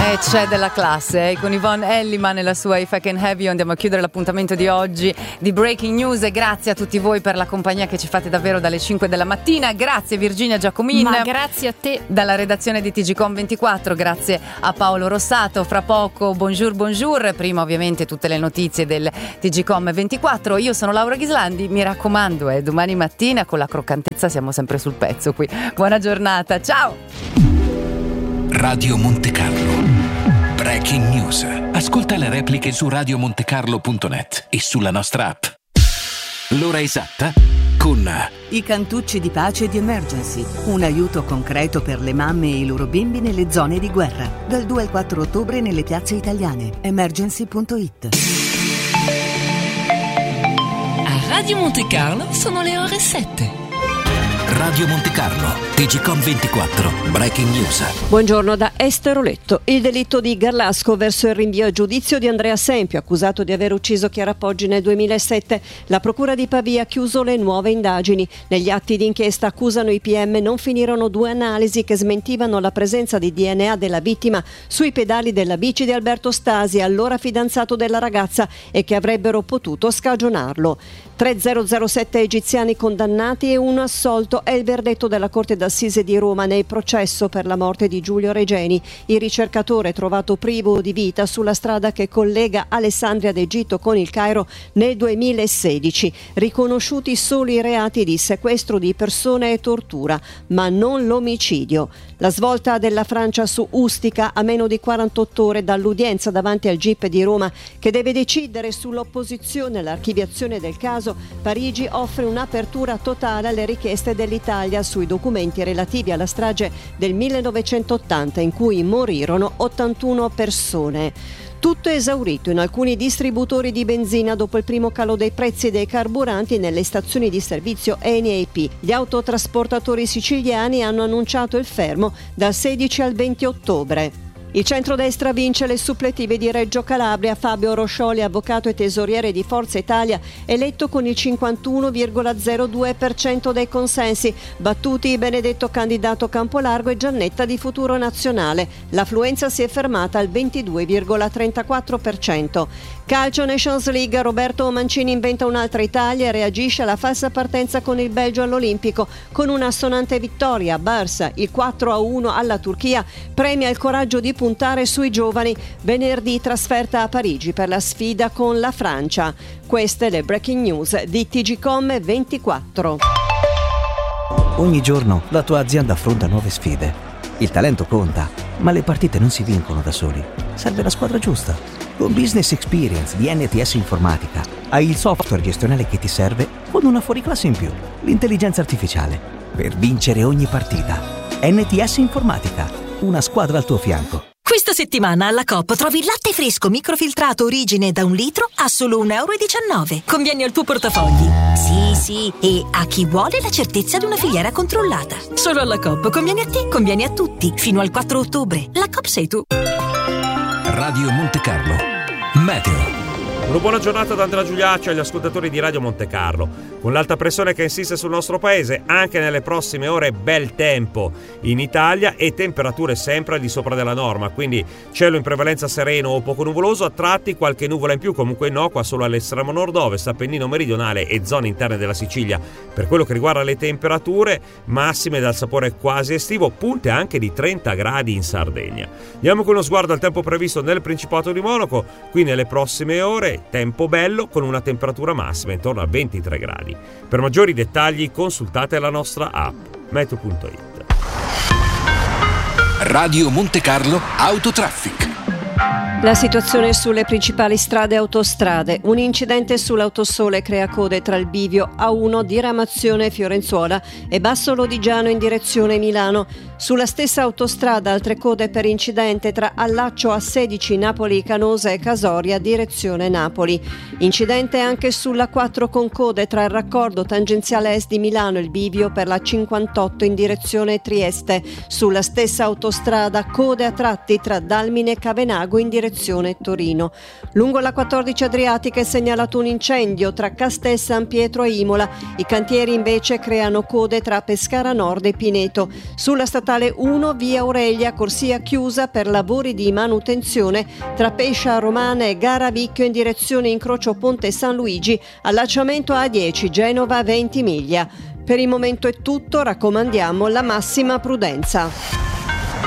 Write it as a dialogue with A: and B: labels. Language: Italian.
A: C'è della classe, con Yvonne Elliman e la sua If I Can Have You. Andiamo a chiudere l'appuntamento di oggi di Breaking News e grazie a tutti voi per la compagnia che ci fate davvero dalle 5 della mattina. Grazie Virginia Giacomin.
B: Ma grazie a te.
A: Dalla redazione di TGcom24, grazie a Paolo Rossato. Fra poco bonjour, prima ovviamente tutte le notizie del TGcom24. Io sono Laura Ghislandi, mi raccomando, domani mattina con la croccantezza siamo sempre sul pezzo qui. Buona giornata, ciao!
C: Radio Monte Carlo. Breaking News. Ascolta le repliche su radiomontecarlo.net e sulla nostra app. L'ora esatta con
D: I cantucci di pace di Emergency, un aiuto concreto per le mamme e i loro bimbi nelle zone di guerra. Dal 2 al 4 ottobre nelle piazze italiane. Emergency.it.
E: A Radio Monte Carlo sono le ore 7.
C: Radio Monte Carlo, TGcom24, Breaking News.
F: Buongiorno da Esther Oletto. Il delitto di Garlasco verso il rinvio a giudizio di Andrea Sempio, accusato di aver ucciso Chiara Poggi nel 2007. La procura di Pavia ha chiuso le nuove indagini. Negli atti di inchiesta accusano i PM non finirono 2 analisi che smentivano la presenza di DNA della vittima sui pedali della bici di Alberto Stasi, allora fidanzato della ragazza, e che avrebbero potuto scagionarlo. 3007 egiziani condannati e 1 assolto è il verdetto della Corte d'Assise di Roma nel processo per la morte di Giulio Regeni, il ricercatore trovato privo di vita sulla strada che collega Alessandria d'Egitto con il Cairo nel 2016. Riconosciuti solo i reati di sequestro di persone e tortura, ma non l'omicidio. La svolta della Francia su Ustica a meno di 48 ore dall'udienza davanti al GIP di Roma, che deve decidere sull'opposizione all'archiviazione del caso. Parigi offre un'apertura totale alle richieste dell'Italia sui documenti relativi alla strage del 1980 in cui morirono 81 persone. Tutto esaurito in alcuni distributori di benzina dopo il primo calo dei prezzi dei carburanti nelle stazioni di servizio Eni e IP. Gli autotrasportatori siciliani hanno annunciato il fermo dal 16 al 20 ottobre. Il centrodestra vince le suppletive di Reggio Calabria. Fabio Roscioli, avvocato e tesoriere di Forza Italia, eletto con il 51,02% dei consensi, battuti Benedetto candidato Campolargo e Giannetta di Futuro Nazionale. L'affluenza si è fermata al 22,34%. Calcio Nations League, Roberto Mancini inventa un'altra Italia e reagisce alla falsa partenza con il Belgio all'Olimpico. Con una assonante vittoria, Barça, il 4-1 alla Turchia, premia il coraggio di puntare sui giovani. Venerdì trasferta a Parigi per la sfida con la Francia. Queste le breaking news di TGcom24.
G: Ogni giorno la tua azienda affronta nuove sfide. Il talento conta, ma le partite non si vincono da soli. Serve la squadra giusta. Con Business Experience di NTS Informatica hai il software gestionale che ti serve con una fuoriclasse in più, l'intelligenza artificiale, per vincere ogni partita. NTS Informatica, una squadra al tuo fianco.
E: Questa settimana alla Coop trovi il latte fresco microfiltrato origine da 1 litro a solo €1,19. Conviene al tuo portafogli. Sì, e a chi vuole la certezza di una filiera controllata. Solo alla Coop conviene a te, conviene a tutti. Fino al 4 ottobre. La Coop sei tu.
C: Radio Monte Carlo. Meteo.
H: Una buona giornata da Andrea Giuliaccio e agli ascoltatori di Radio Monte Carlo. Con l'alta pressione che insiste sul nostro paese, anche nelle prossime ore bel tempo in Italia e temperature sempre al di sopra della norma, quindi cielo in prevalenza sereno o poco nuvoloso, a tratti qualche nuvola in più, comunque innocua solo all'estremo nord-ovest, Appennino meridionale e zone interne della Sicilia. Per quello che riguarda le temperature, massime dal sapore quasi estivo, punte anche di 30 gradi in Sardegna. Andiamo con uno sguardo al tempo previsto nel Principato di Monaco. Qui nelle prossime ore tempo bello con una temperatura massima intorno a 23 gradi. Per maggiori dettagli consultate la nostra app meteo.it.
C: Radio Monte Carlo Autotraffic.
F: La situazione sulle principali strade e autostrade. Un incidente sull'Autosole crea code tra il bivio A1 diramazione Fiorenzuola e Basso Lodigiano in direzione Milano. Sulla stessa autostrada altre code per incidente tra Allaccio A16 Napoli Canosa e Casoria direzione Napoli. Incidente anche sulla 4 con code tra il raccordo tangenziale est di Milano e il bivio per la 58 in direzione Trieste. Sulla stessa autostrada code a tratti tra Dalmine e Cavenago in direzione direzione Torino. Lungo la 14 Adriatica è segnalato un incendio tra Castel San Pietro e Imola. I cantieri invece creano code tra Pescara Nord e Pineto. Sulla statale 1 via Aurelia, corsia chiusa per lavori di manutenzione tra Pescia Romana e Garavicchio in direzione incrocio Ponte San Luigi, allacciamento A10 Genova Ventimiglia. Per il momento è tutto, raccomandiamo la massima prudenza.